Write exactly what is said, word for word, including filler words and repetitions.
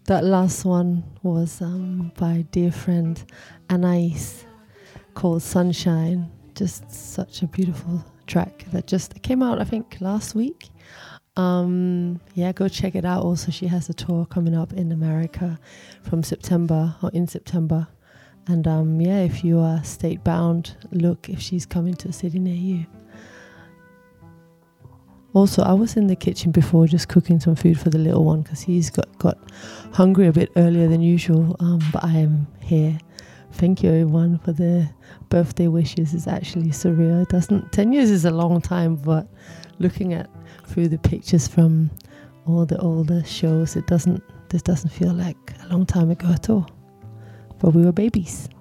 That last one was um, by a dear friend Anais, called Sunshine. Just such a beautiful track that just came out, I think, last week. Um, yeah, go check it out. Also, she has a tour coming up in America from September or in September. And um, yeah, if you are state bound, look if she's coming to a city near you. Also, I was in the kitchen before just cooking some food for the little one because he's got, got hungry a bit earlier than usual. Um, but I am here. Thank you, everyone, for the birthday wishes. It's actually surreal. It doesn't, ten years is a long time, but looking at through the pictures from all the older shows, it doesn't, this doesn't feel like a long time ago at all. But we were babies.